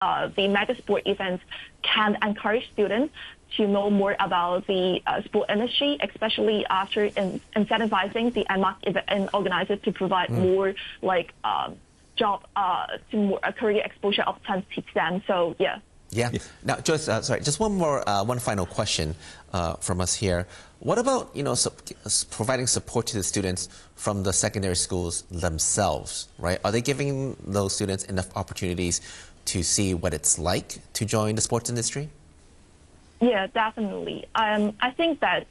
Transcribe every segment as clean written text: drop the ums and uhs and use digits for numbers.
the mega sport events can encourage students to know more about the sport industry, especially after incentivizing the NMAC organizers to provide more job to more career exposure opportunities to them. So yeah. Yeah. Now, Joyce, sorry, just one final question from us here. What about providing support to the students from the secondary schools themselves? Right? Are they giving those students enough opportunities to see what it's like to join the sports industry? Yeah, definitely. I think that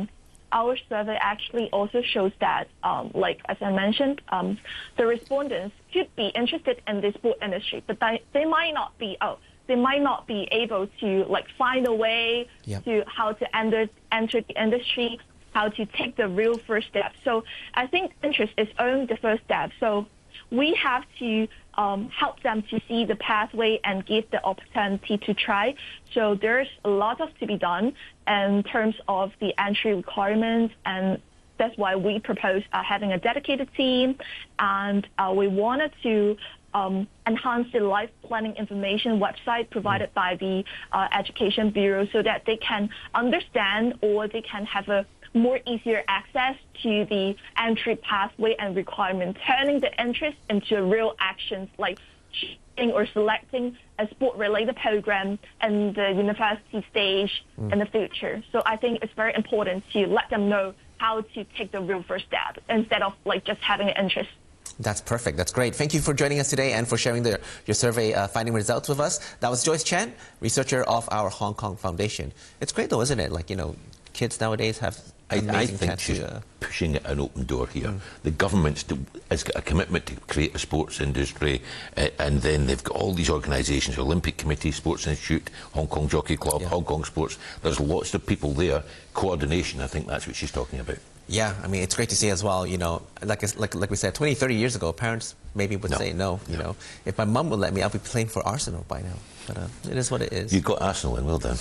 our survey actually also shows that, as I mentioned, the respondents could be interested in the sport industry, but they might not be. They might not be able to find a way to how to enter the industry, how to take the real first step. So I think interest is only the first step. So we have to help them to see the pathway and give the opportunity to try. So there's a lot to be done in terms of the entry requirements, and that's why we propose having a dedicated team, and we wanted to enhance the life planning information website provided by the Education Bureau so that they can understand or they can have a more easier access to the entry pathway and requirement, turning the interest into real actions like choosing or selecting a sport-related program in the university stage in the future. So I think it's very important to let them know how to take the real first step instead of just having an interest. That's perfect. That's great. Thank you for joining us today and for sharing your survey finding results with us. That was Joyce Chan, researcher of our Hong Kong Foundation. It's great though, isn't it? Kids nowadays have I think she's pushing an open door here. The government has got a commitment to create a sports industry, and then they've got all these organisations, Olympic Committee, Sports Institute, Hong Kong Jockey Club, Hong Kong Sports. There's lots of people there. Coordination, I think that's what she's talking about. Yeah, I mean, it's great to see as well, like we said, 20, 30 years ago, parents maybe would say no, If my mum would let me, I'll be playing for Arsenal by now. But it is what it is. You've got Arsenal in, well done.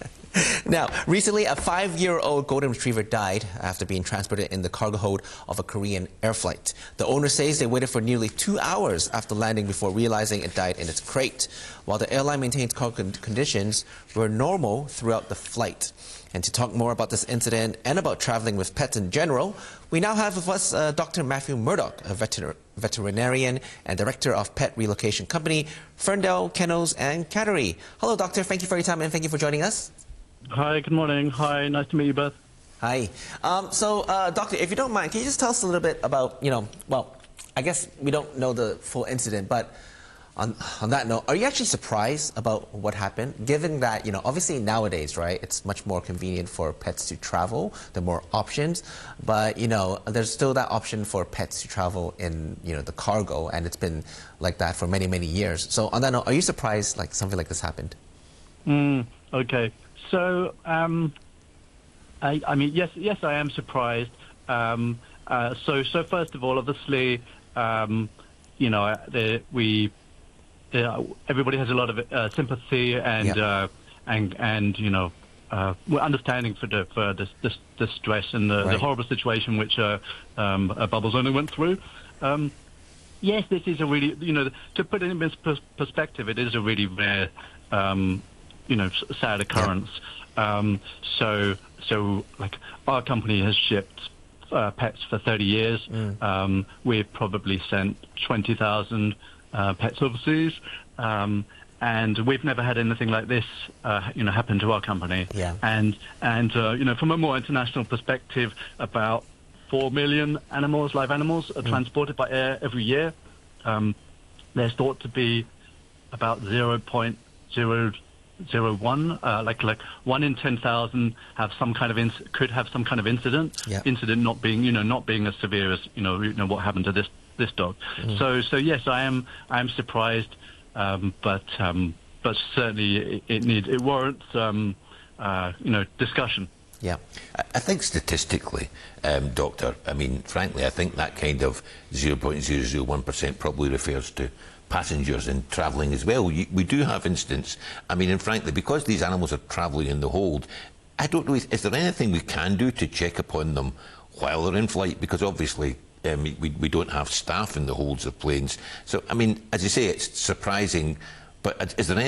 Now, recently, a 5-year-old golden retriever died after being transported in the cargo hold of a Korean air flight. The owner says they waited for nearly 2 hours after landing before realizing it died in its crate, while the airline maintains cargo conditions were normal throughout the flight. And to talk more about this incident and about traveling with pets in general, we now have with us Dr. Matthew Murdoch, a veterinarian and director of pet relocation company, Ferndale Kennels and Cattery. Hello, doctor. Thank you for your time and thank you for joining us. Hi, good morning. Hi, nice to meet you both. Hi. Doctor, if you don't mind, can you just tell us a little bit about, well, I guess we don't know the full incident, but on that note, are you actually surprised about what happened, given that, obviously nowadays, right, it's much more convenient for pets to travel, there are more options, but, there's still that option for pets to travel in, the cargo, and it's been like that for many, many years. So on that note, are you surprised something like this happened? Okay. So, I mean, yes, I am surprised. So first of all, obviously, everybody has a lot of sympathy and we're understanding for the stress and the horrible situation which Bubbles only went through. Yes, this is a really, to put it in perspective, it is a really rare, sad occurrence. So like our company has shipped pets for 30 years. We've probably sent 20,000 pets overseas, and we've never had anything like this, happen to our company. And from a more international perspective, about 4 million animals, live animals, are transported by air every year. There's thought to be about 0.001, like 1 in 10,000 have some kind of could have some kind of incident. Incident not being not being as severe as what happened to this dog. So yes, I am surprised, but certainly it warrants discussion. Yeah, I think statistically, Doctor, I mean, frankly, I think that kind of 0.001% probably refers to passengers and travelling as well. We do have instances, I mean, and frankly, because these animals are travelling in the hold, I don't know, is there anything we can do to check upon them while they're in flight? Because obviously we don't have staff in the holds of planes. So, I mean, as you say, it's surprising, But is there any